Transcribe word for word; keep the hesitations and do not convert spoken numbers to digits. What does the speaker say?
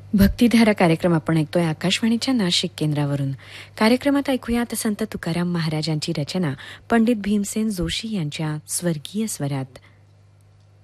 भक्तिधारा कार्यक्रम आपण ऐकतोय आकाशवाणीच्या नाशिक केंद्रावरून. कार्यक्रमात ऐकूयात संत तुकाराम महाराजांची रचना पंडित भीमसेन जोशी यांच्या स्वर्गीय स्वरात.